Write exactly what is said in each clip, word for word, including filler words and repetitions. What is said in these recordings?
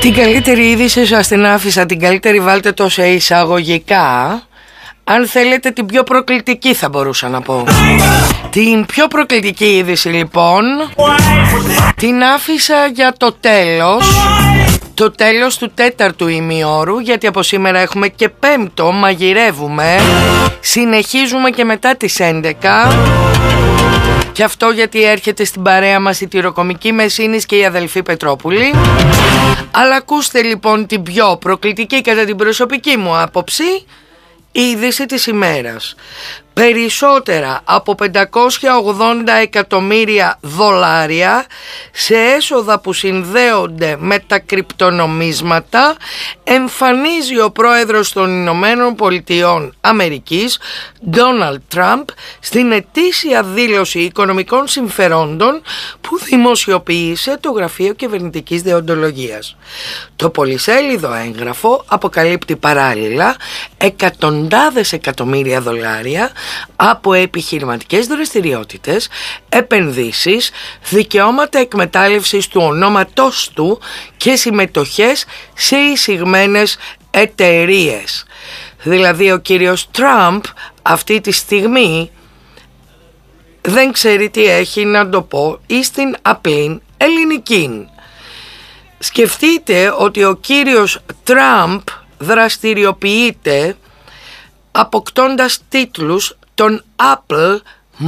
Την καλύτερη είδηση σας την άφησα, την καλύτερη βάλτε το σε εισαγωγικά. Αν θέλετε την πιο προκλητική θα μπορούσα να πω. Την πιο προκλητική είδηση λοιπόν την άφησα για το τέλος. Το τέλος του τέταρτου ημιώρου, γιατί από σήμερα έχουμε και πέμπτο, μαγειρεύουμε. Συνεχίζουμε και μετά τις έντεκα. Και αυτό γιατί έρχεται στην παρέα μας η τυροκομική Μεσίνης και η αδελφή Πετρόπουλη. Αλλά ακούστε λοιπόν την πιο προκλητική κατά την προσωπική μου άποψη είδηση της ημέρας. Περισσότερα από πεντακόσια ογδόντα εκατομμύρια δολάρια σε έσοδα που συνδέονται με τα κρυπτονομίσματα εμφανίζει ο πρόεδρος των Ηνωμένων Πολιτειών Αμερικής, Ντόναλντ Τραμπ, στην ετήσια δήλωση οικονομικών συμφερόντων που δημοσιοποίησε το Γραφείο Κυβερνητικής Δεοντολογίας. Το πολυσέλιδο έγγραφο αποκαλύπτει παράλληλα εκατοντάδες εκατομμύρια δολάρια από επιχειρηματικές δραστηριότητες, επενδύσεις, δικαιώματα εκμετάλλευσης του ονόματός του και συμμετοχές σε εισηγμένες εταιρείες. Δηλαδή ο κύριος Τραμπ αυτή τη στιγμή δεν ξέρει τι έχει να το πω ή στην απλή ελληνική. Σκεφτείτε ότι ο κύριος Τραμπ δραστηριοποιείται αποκτώντας τίτλους των Apple,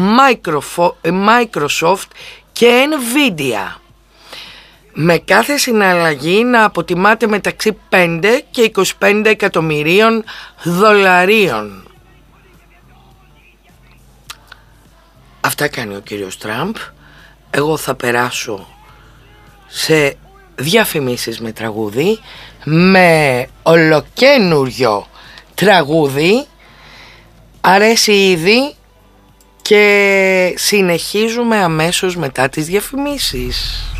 Microsoft και Nvidia, με κάθε συναλλαγή να αποτιμάται μεταξύ πέντε και είκοσι πέντε εκατομμυρίων δολαρίων. Αυτά κάνει ο κύριος Τραμπ. Εγώ θα περάσω σε διαφημίσεις με τραγούδι, με ολοκένουριο τραγούδι. Αρέσει ήδη και συνεχίζουμε αμέσως μετά τις διαφημίσεις.